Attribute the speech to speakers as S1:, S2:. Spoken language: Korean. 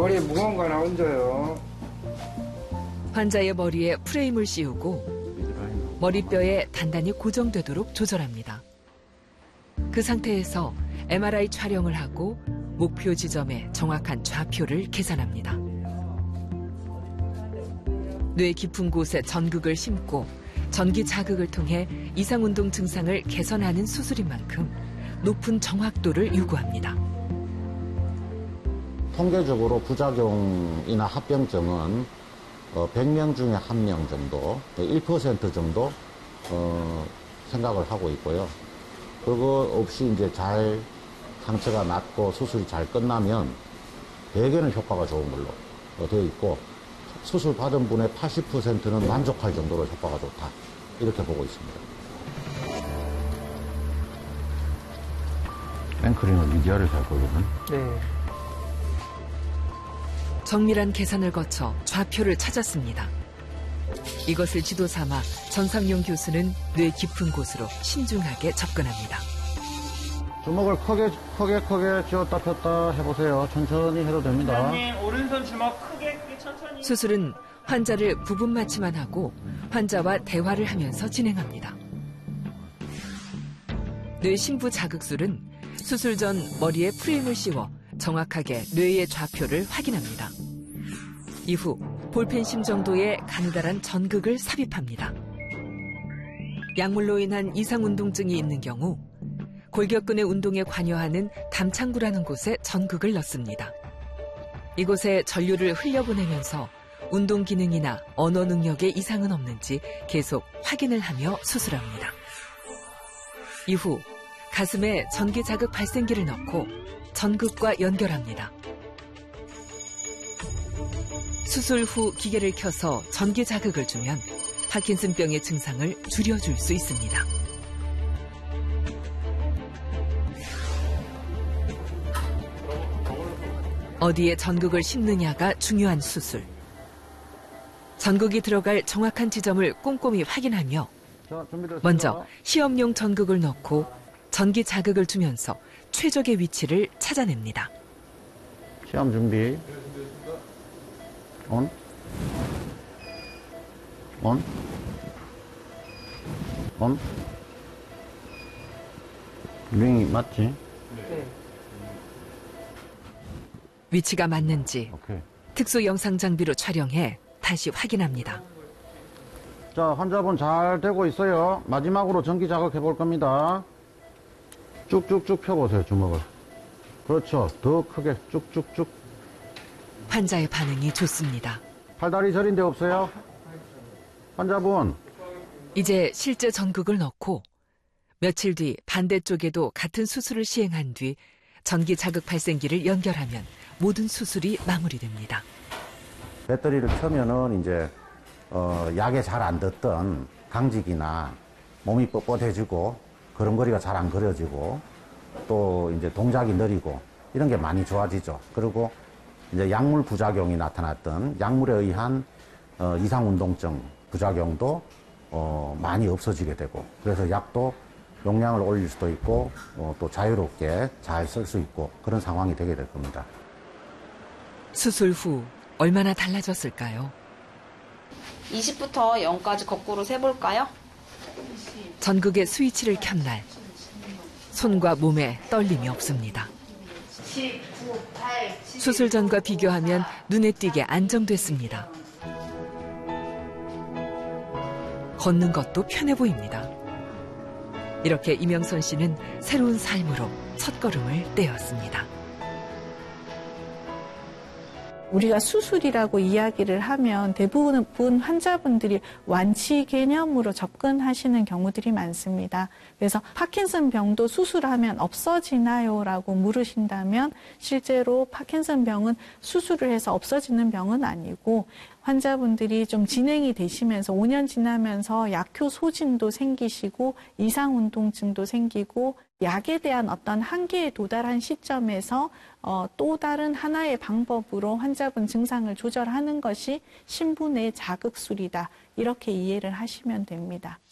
S1: 머리에 무거운 거 하나 얹어요.
S2: 환자의 머리에 프레임을 씌우고 머리뼈에 단단히 고정되도록 조절합니다. 그 상태에서 MRI 촬영을 하고 목표 지점에 정확한 좌표를 계산합니다. 뇌 깊은 곳에 전극을 심고 전기 자극을 통해 이상운동 증상을 개선하는 수술인 만큼 높은 정확도를 요구합니다.
S3: 통계적으로 부작용이나 합병증은 100명 중에 1명 정도, 1% 정도 생각을 하고 있고요. 그거 없이 이제 잘 상처가 낫고 수술이 잘 끝나면 대개는 효과가 좋은 걸로 되어 있고, 수술 받은 분의 80%는 만족할 정도로 효과가 좋다, 이렇게 보고 있습니다. 앵커링은 미디어를 살 거거든.
S1: 네.
S2: 정밀한 계산을 거쳐 좌표를 찾았습니다. 이것을 지도 삼아 전상용 교수는 뇌 깊은 곳으로 신중하게 접근합니다.
S3: 주먹을 크게 쥐었다 폈다 해보세요. 천천히 해도 됩니다.
S4: 원장님, 오른손 주먹 크게 천천히.
S2: 수술은 환자를 부분 마취만 하고 환자와 대화를 하면서 진행합니다. 뇌 심부 자극술은 수술 전 머리에 프레임을 씌워 정확하게 뇌의 좌표를 확인합니다. 이후 볼펜심 정도의 가느다란 전극을 삽입합니다. 약물로 인한 이상운동증이 있는 경우 골격근의 운동에 관여하는 담창구라는 곳에 전극을 넣습니다. 이곳에 전류를 흘려보내면서 운동 기능이나 언어 능력에 이상은 없는지 계속 확인을 하며 수술합니다. 이후 가슴에 전기 자극 발생기를 넣고 전극과 연결합니다. 수술 후 기계를 켜서 전기 자극을 주면 파킨슨병의 증상을 줄여줄 수 있습니다. 어디에 전극을 심느냐가 중요한 수술. 전극이 들어갈 정확한 지점을 꼼꼼히 확인하며 먼저 시험용 전극을 넣고 전기 자극을 주면서 최적의 위치를 찾아냅니다.
S3: 시험 준비. 온. 링이 맞지?
S1: 네.
S2: 위치가 맞는지
S3: 오케이.
S2: 특수 영상 장비로 촬영해 다시 확인합니다.
S3: 자, 환자분 잘 되고 있어요. 마지막으로 전기 자극해 볼 겁니다. 쭉쭉쭉 펴보세요, 주먹을. 그렇죠. 더 크게 쭉쭉쭉.
S2: 환자의 반응이 좋습니다.
S3: 팔다리 저린 데 없어요? 환자분.
S2: 이제 실제 전극을 넣고 며칠 뒤 반대쪽에도 같은 수술을 시행한 뒤 전기 자극 발생기를 연결하면 모든 수술이 마무리됩니다.
S3: 배터리를 켜면은 이제 약에 잘 안 듣던 강직이나 몸이 뻣뻣해지고 걸음걸이가 잘 안 그려지고 또 이제 동작이 느리고 이런 게 많이 좋아지죠. 그리고 이제 약물 부작용이 나타났던 약물에 의한 이상운동증 부작용도 많이 없어지게 되고, 그래서 약도 용량을 올릴 수도 있고 또 자유롭게 잘 쓸 수 있고 그런 상황이 되게 될 겁니다.
S2: 수술 후 얼마나 달라졌을까요?
S5: 20부터 0까지 거꾸로 세볼까요?
S2: 전극의 스위치를 켠 날 손과 몸에 떨림이 없습니다.
S5: 10, 9, 8, 7,
S2: 수술 전과 비교하면 눈에 띄게 안정됐습니다. 걷는 것도 편해 보입니다. 이렇게 이명선 씨는 새로운 삶으로 첫걸음을 떼었습니다.
S6: 우리가 수술이라고 이야기를 하면 대부분 환자분들이 완치 개념으로 접근하시는 경우들이 많습니다. 그래서 파킨슨 병도 수술하면 없어지나요? 라고 물으신다면 실제로 파킨슨 병은 수술을 해서 없어지는 병은 아니고 환자분들이 좀 진행이 되시면서 5년 지나면서 약효 소진도 생기시고 이상운동증도 생기고 약에 대한 어떤 한계에 도달한 시점에서 또 다른 하나의 방법으로 환자분 증상을 조절하는 것이 신부뇌 자극술이다. 이렇게 이해를 하시면 됩니다.